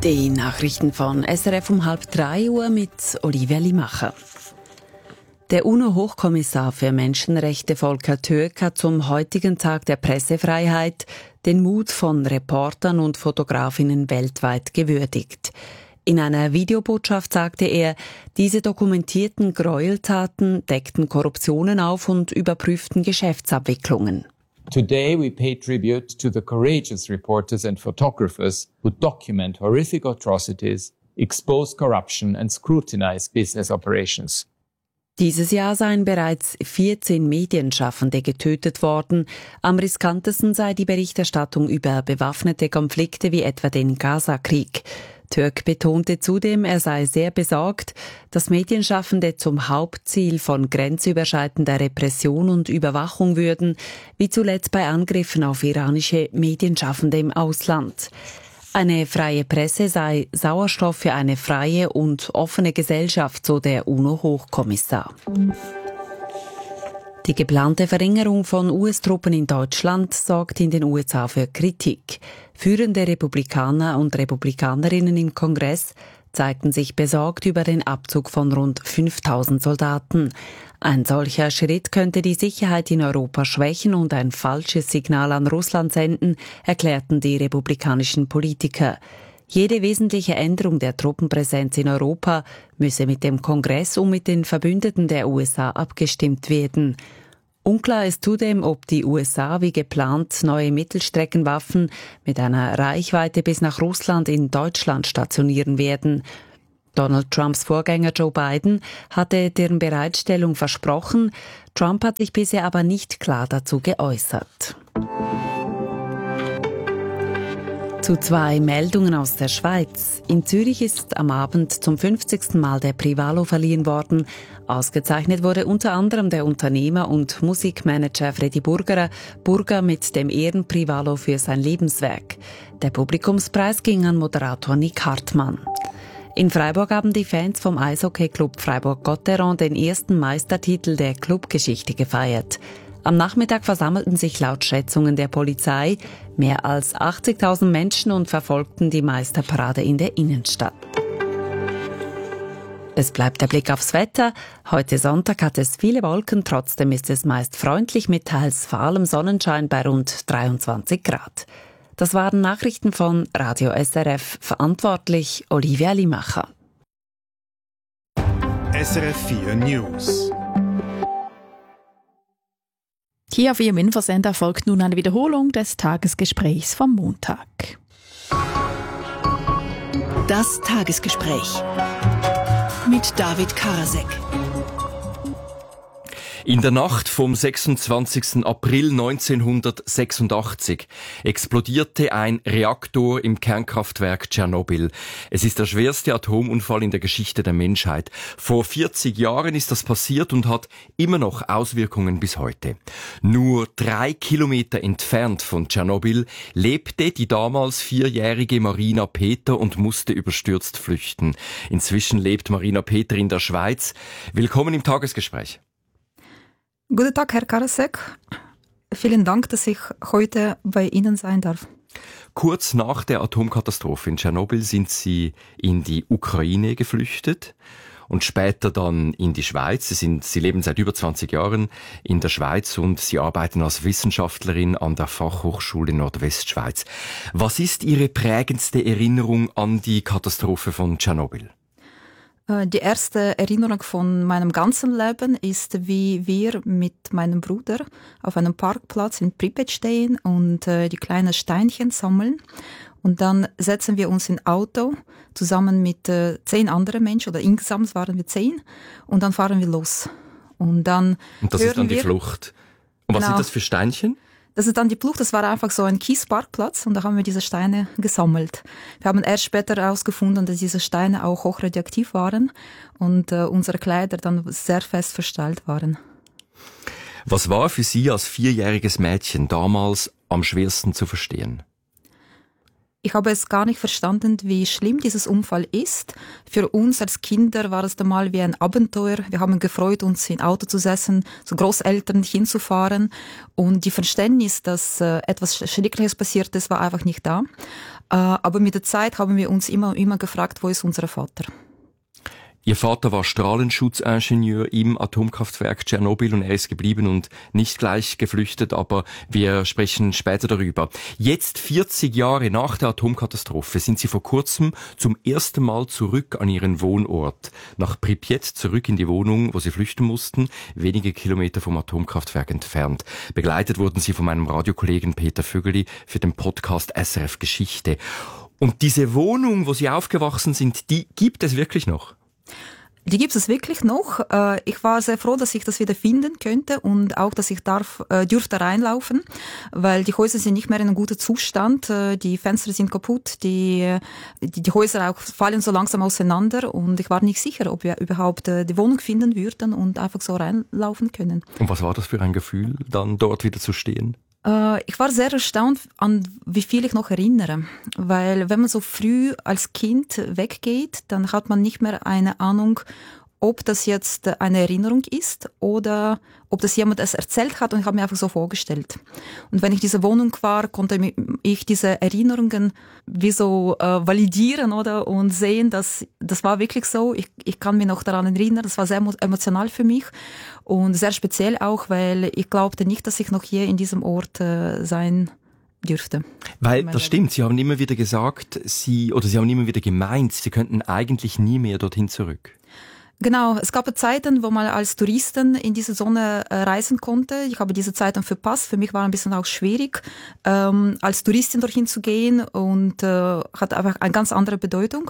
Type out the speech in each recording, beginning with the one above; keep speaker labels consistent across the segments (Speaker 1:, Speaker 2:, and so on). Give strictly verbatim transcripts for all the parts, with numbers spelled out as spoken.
Speaker 1: Die Nachrichten von S R F um halb drei Uhr mit Olivia Limacher. Der UNO-Hochkommissar für Menschenrechte Volker Türk hat zum heutigen Tag der Pressefreiheit den Mut von Reportern und Fotografinnen weltweit gewürdigt. In einer Videobotschaft sagte er, diese dokumentierten Gräueltaten deckten Korruptionen auf und überprüften Geschäftsabwicklungen.
Speaker 2: Today we pay tribute to the courageous reporters and photographers who document horrific atrocities, expose corruption and scrutinize business operations.
Speaker 1: Dieses Jahr seien bereits vierzehn Medienschaffende getötet worden. Am riskantesten sei die Berichterstattung über bewaffnete Konflikte wie etwa den Gaza-Krieg. Türk betonte zudem, er sei sehr besorgt, dass Medienschaffende zum Hauptziel von grenzüberschreitender Repression und Überwachung würden, wie zuletzt bei Angriffen auf iranische Medienschaffende im Ausland. Eine freie Presse sei Sauerstoff für eine freie und offene Gesellschaft, so der UNO-Hochkommissar. Die geplante Verringerung von U S-Truppen in Deutschland sorgt in den U S A für Kritik. Führende Republikaner und Republikanerinnen im Kongress zeigten sich besorgt über den Abzug von rund fünftausend Soldaten. Ein solcher Schritt könnte die Sicherheit in Europa schwächen und ein falsches Signal an Russland senden, erklärten die republikanischen Politiker. Jede wesentliche Änderung der Truppenpräsenz in Europa müsse mit dem Kongress und mit den Verbündeten der U S A abgestimmt werden. Unklar ist zudem, ob die U S A wie geplant neue Mittelstreckenwaffen mit einer Reichweite bis nach Russland in Deutschland stationieren werden. Donald Trumps Vorgänger Joe Biden hatte deren Bereitstellung versprochen. Trump hat sich bisher aber nicht klar dazu geäußert. Zu zwei Meldungen aus der Schweiz. In Zürich ist am Abend zum fünfzigsten Mal der Privalo verliehen worden. Ausgezeichnet wurde unter anderem der Unternehmer und Musikmanager Freddy Burgerer, Burger mit dem Ehrenprivalo für sein Lebenswerk. Der Publikumspreis ging an Moderator Nick Hartmann. In Freiburg haben die Fans vom Eishockey-Club Freiburg-Gotteron den ersten Meistertitel der Clubgeschichte gefeiert. Am Nachmittag versammelten sich laut Schätzungen der Polizei mehr als achtzigtausend Menschen und verfolgten die Meisterparade in der Innenstadt. Es bleibt der Blick aufs Wetter. Heute Sonntag hat es viele Wolken, trotzdem ist es meist freundlich mit teils fahlem Sonnenschein bei rund dreiundzwanzig Grad. Das waren Nachrichten von Radio S R F, verantwortlich Olivia Limacher.
Speaker 3: S R F vier News.
Speaker 4: Hier auf Ihrem Infosender folgt nun eine Wiederholung des Tagesgesprächs vom Montag.
Speaker 5: Das Tagesgespräch mit David Karasek.
Speaker 6: In der Nacht vom sechsundzwanzigsten April neunzehnhundertsechsundachtzig explodierte ein Reaktor im Kernkraftwerk Tschernobyl. Es ist der schwerste Atomunfall in der Geschichte der Menschheit. Vor vierzig Jahren ist das passiert und hat immer noch Auswirkungen bis heute. Nur drei Kilometer entfernt von Tschernobyl lebte die damals vierjährige Marina Peter und musste überstürzt flüchten. Inzwischen lebt Marina Peter in der Schweiz. Willkommen im Tagesgespräch.
Speaker 7: Guten Tag, Herr Karasek. Vielen Dank, dass ich heute bei Ihnen sein darf.
Speaker 6: Kurz nach der Atomkatastrophe in Tschernobyl sind Sie in die Ukraine geflüchtet und später dann in die Schweiz. Sie, sind, Sie leben seit über zwanzig Jahren in der Schweiz und Sie arbeiten als Wissenschaftlerin an der Fachhochschule Nordwestschweiz. Was ist Ihre prägendste Erinnerung an die Katastrophe von Tschernobyl?
Speaker 7: Die erste Erinnerung von meinem ganzen Leben ist, wie wir mit meinem Bruder auf einem Parkplatz in Pripyat stehen und äh, die kleinen Steinchen sammeln. Und dann setzen wir uns in ein Auto zusammen mit äh, zehn anderen Menschen, oder insgesamt waren wir zehn, und dann fahren wir los. Und dann
Speaker 6: Und das ist dann die Flucht. Und was
Speaker 7: genau.
Speaker 6: sind das für Steinchen?
Speaker 7: Das ist dann die Flucht, das war einfach so ein Kiesparkplatz und da haben wir diese Steine gesammelt. Wir haben erst später herausgefunden, dass diese Steine auch hochradioaktiv waren und äh, unsere Kleider dann sehr fest versteilt waren.
Speaker 6: Was war für Sie als vierjähriges Mädchen damals am schwersten zu verstehen?
Speaker 7: Ich habe es gar nicht verstanden, wie schlimm dieses Unfall ist. Für uns als Kinder war es einmal wie ein Abenteuer. Wir haben gefreut, uns im Auto zu setzen, zu Großeltern hinzufahren. Und die Verständnis, dass äh, etwas Schreckliches passiert ist, war einfach nicht da. Äh, aber mit der Zeit haben wir uns immer, immer gefragt, wo ist unser Vater?
Speaker 6: Ihr Vater war Strahlenschutzingenieur im Atomkraftwerk Tschernobyl und er ist geblieben und nicht gleich geflüchtet, aber wir sprechen später darüber. Jetzt, vierzig Jahre nach der Atomkatastrophe, sind Sie vor kurzem zum ersten Mal zurück an Ihren Wohnort, nach Pripyat, zurück in die Wohnung, wo Sie flüchten mussten, wenige Kilometer vom Atomkraftwerk entfernt. Begleitet wurden Sie von meinem Radiokollegen Peter Vögeli für den Podcast S R F Geschichte. Und diese Wohnung, wo Sie aufgewachsen sind, die gibt es wirklich noch?
Speaker 7: Die gibt es wirklich noch. Ich war sehr froh, dass ich das wieder finden könnte und auch, dass ich darf, dürfte reinlaufen, weil die Häuser sind nicht mehr in einem guten Zustand. Die Fenster sind kaputt, die, die, die Häuser auch fallen so langsam auseinander und ich war nicht sicher, ob wir überhaupt die Wohnung finden würden und einfach so reinlaufen können.
Speaker 6: Und was war das für ein Gefühl, dann dort wieder zu stehen?
Speaker 7: Ich war sehr erstaunt, an wie viel ich noch erinnere, weil wenn man so früh als Kind weggeht, dann hat man nicht mehr eine Ahnung, ob das jetzt eine Erinnerung ist oder ob das jemand es erzählt hat und ich habe mir einfach so vorgestellt. Und wenn ich in dieser Wohnung war, konnte ich diese Erinnerungen wie so äh, validieren oder und sehen, dass das war wirklich so. Ich, ich kann mich noch daran erinnern, das war sehr emotional für mich und sehr speziell auch, weil ich glaubte nicht, dass ich noch hier in diesem Ort äh, sein dürfte.
Speaker 6: Weil, das stimmt, Sie haben immer wieder gesagt, Sie, oder Sie haben immer wieder gemeint, Sie könnten eigentlich nie mehr dorthin zurück.
Speaker 7: Genau, es gab Zeiten, wo man als Touristen in diese Sonne äh, reisen konnte. Ich habe diese Zeiten verpasst. Für mich war ein bisschen auch schwierig, ähm, als Touristin dorthin zu gehen und äh, hat einfach eine ganz andere Bedeutung.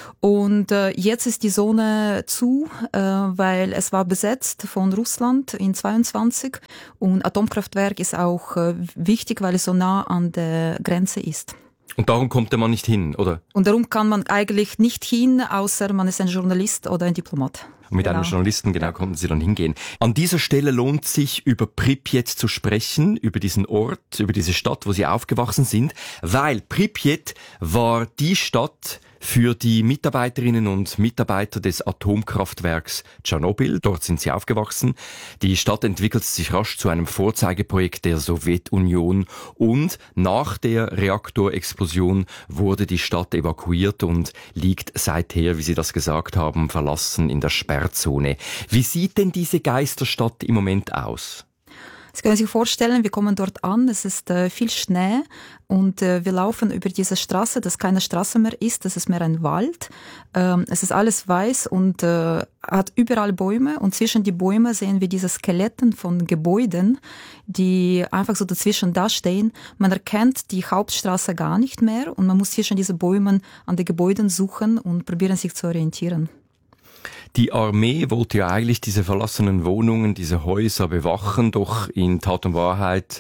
Speaker 7: Und äh, jetzt ist die Sonne zu, äh, weil es war besetzt von Russland in zweiundzwanzig und Atomkraftwerk ist auch äh, wichtig, weil es so nah an der Grenze ist.
Speaker 6: Und darum kommt man nicht hin, oder?
Speaker 7: Und darum kann man eigentlich nicht hin, außer man ist ein Journalist oder ein Diplomat.
Speaker 6: Und mit genau. einem Journalisten, genau, konnten Sie dann hingehen. An dieser Stelle lohnt sich, über Pripyat zu sprechen, über diesen Ort, über diese Stadt, wo Sie aufgewachsen sind, weil Pripyat war die Stadt für die Mitarbeiterinnen und Mitarbeiter des Atomkraftwerks Tschernobyl. Dort sind sie aufgewachsen. Die Stadt entwickelte sich rasch zu einem Vorzeigeprojekt der Sowjetunion und nach der Reaktorexplosion wurde die Stadt evakuiert und liegt seither, wie Sie das gesagt haben, verlassen in der Sperrzone. Wie sieht denn diese Geisterstadt im Moment aus?
Speaker 7: Sie können sich vorstellen, wir kommen dort an, es ist äh, viel Schnee und äh, wir laufen über diese Straße, das keine Straße mehr ist, das ist mehr ein Wald. Ähm, es ist alles weiß und äh, hat überall Bäume und zwischen die Bäume sehen wir diese Skeletten von Gebäuden, die einfach so dazwischen da stehen. Man erkennt die Hauptstraße gar nicht mehr und man muss zwischen diesen Bäumen an den Gebäuden suchen und probieren sich zu orientieren.
Speaker 6: Die Armee wollte ja eigentlich diese verlassenen Wohnungen, diese Häuser bewachen, doch in Tat und Wahrheit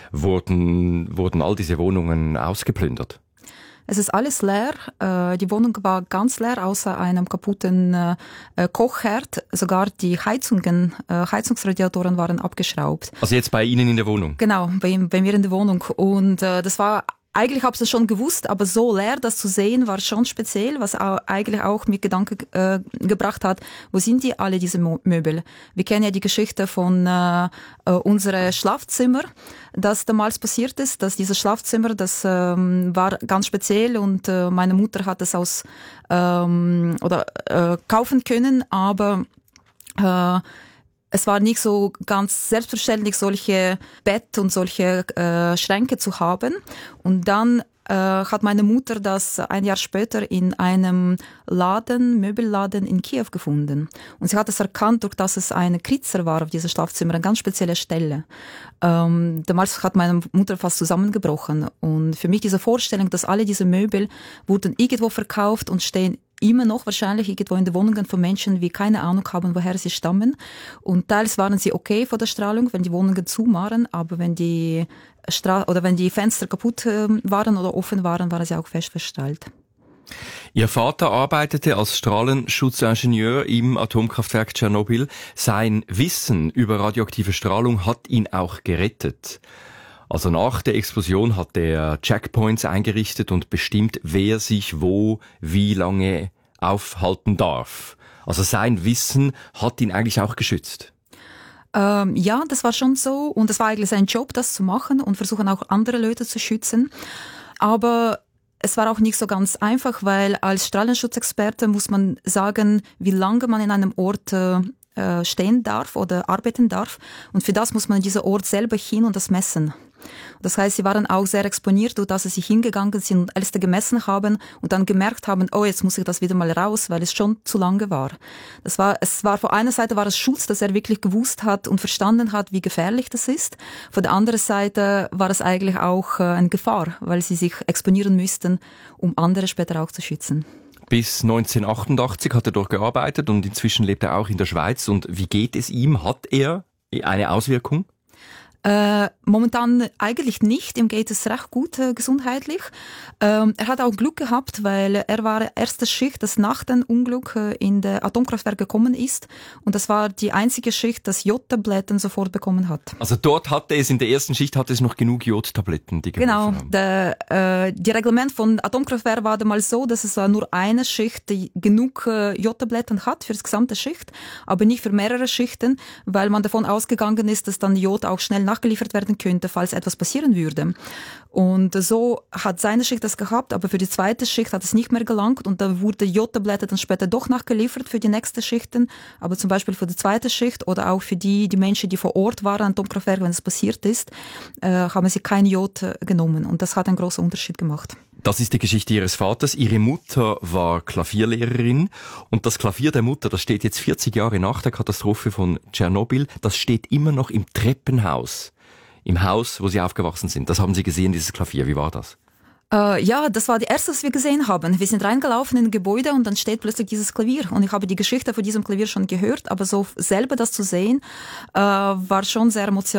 Speaker 6: wurden, wurden all diese Wohnungen ausgeplündert.
Speaker 7: Es ist alles leer. Die Wohnung war ganz leer, außer einem kaputten Kochherd. Sogar die Heizungen, Heizungsradiatoren waren abgeschraubt.
Speaker 6: Also jetzt bei Ihnen in der Wohnung?
Speaker 7: Genau, bei, bei mir in der Wohnung. Und das war Eigentlich habe ich es schon gewusst, aber so leer das zu sehen war schon speziell, was auch, eigentlich auch mit Gedanken äh, gebracht hat, wo sind die alle diese Mo- Möbel? Wir kennen ja die Geschichte von äh, äh, unserem Schlafzimmer, das damals passiert ist, dass dieses Schlafzimmer, das ähm, war ganz speziell und äh, meine Mutter hat es aus ähm, oder äh, kaufen können, aber äh, es war nicht so ganz selbstverständlich, solche Bett und solche äh, Schränke zu haben. Und dann äh, hat meine Mutter das ein Jahr später in einem Laden, Möbelladen in Kiew gefunden. Und sie hat es erkannt, durch dass es ein Kritzer war auf diesem Schlafzimmer, eine ganz spezielle Stelle. Ähm, damals hat meine Mutter fast zusammengebrochen. Und für mich diese Vorstellung, dass alle diese Möbel wurden irgendwo verkauft und stehen immer noch wahrscheinlich irgendwo in den Wohnungen von Menschen, die keine Ahnung haben, woher sie stammen. Und teils waren sie okay vor der Strahlung, wenn die Wohnungen zu waren, aber wenn die Stra- oder wenn die Fenster kaputt äh, waren oder offen waren, waren sie auch fest verstrahlt.
Speaker 6: Ihr Vater arbeitete als Strahlenschutzingenieur im Atomkraftwerk Tschernobyl. Sein Wissen über radioaktive Strahlung hat ihn auch gerettet. Also nach der Explosion hat er Checkpoints eingerichtet und bestimmt, wer sich wo wie lange aufhalten darf. Also sein Wissen hat ihn eigentlich auch geschützt.
Speaker 7: Ähm, ja, das war schon so. Und es war eigentlich sein Job, das zu machen und versuchen auch andere Leute zu schützen. Aber es war auch nicht so ganz einfach, weil als Strahlenschutzexperte muss man sagen, wie lange man in einem Ort äh, stehen darf oder arbeiten darf. Und für das muss man diesen Ort selber hin und das messen. Das heißt, sie waren auch sehr exponiert, dass sie sich hingegangen sind und Äste gemessen haben und dann gemerkt haben, oh, jetzt muss ich das wieder mal raus, weil es schon zu lange war. Das war, es war von einer Seite war es Schutz, dass er wirklich gewusst hat und verstanden hat, wie gefährlich das ist. Von der anderen Seite war es eigentlich auch eine Gefahr, weil sie sich exponieren müssten, um andere später auch zu schützen.
Speaker 6: Bis neunzehnhundertachtundachtzig hat er dort gearbeitet und inzwischen lebt er auch in der Schweiz. Und wie geht es ihm? Hat er eine Auswirkung?
Speaker 7: Äh, momentan eigentlich nicht. Ihm geht es recht gut äh, gesundheitlich. Ähm, er hat auch Glück gehabt, weil er war erste Schicht, das nach dem Unglück äh, in der Atomkraftwerk gekommen ist. Und das war die einzige Schicht, das Jodtabletten sofort bekommen hat.
Speaker 6: Also dort hatte es, in der ersten Schicht hatte es noch genug Jodtabletten, die geholfen
Speaker 7: Genau.
Speaker 6: haben.
Speaker 7: Der, äh, die Reglement von Atomkraftwerk war damals so, dass es nur eine Schicht, die genug äh, Jodtabletten hat für das gesamte Schicht, aber nicht für mehrere Schichten, weil man davon ausgegangen ist, dass dann Jod auch schnell nachgeliefert werden könnte, falls etwas passieren würde. Und so hat seine Schicht das gehabt, aber für die zweite Schicht hat es nicht mehr gelangt und da wurde Jodtablette dann später doch nachgeliefert für die nächsten Schichten, aber zum Beispiel für die zweite Schicht oder auch für die, die Menschen, die vor Ort waren an Atomkraftwerk, wenn es passiert ist, äh, haben sie kein Jod äh, genommen und das hat einen großen Unterschied gemacht.
Speaker 6: Das ist die Geschichte Ihres Vaters. Ihre Mutter war Klavierlehrerin und das Klavier der Mutter, das steht jetzt vierzig Jahre nach der Katastrophe von Tschernobyl, das steht immer noch im Treppenhaus, im Haus, wo Sie aufgewachsen sind. Das haben Sie gesehen, dieses Klavier. Wie war das?
Speaker 7: Äh, ja, das war die erste, was wir gesehen haben. Wir sind reingelaufen in ein Gebäude und dann steht plötzlich dieses Klavier. Und ich habe die Geschichte von diesem Klavier schon gehört, aber so selber das zu sehen, äh, war schon sehr emotional.